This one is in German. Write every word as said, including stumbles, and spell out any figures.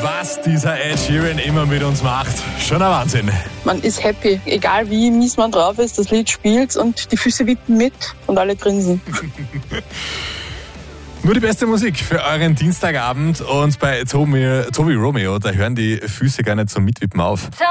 Was dieser Ed Sheeran immer mit uns macht. Schon ein Wahnsinn. Man ist happy, egal wie mies man drauf ist, das Lied spielt und die Füße wippen mit und alle grinsen. Nur die beste Musik für euren Dienstagabend und bei Tobi, Tobi Romeo, da hören die Füße gar nicht zum Mitwippen auf.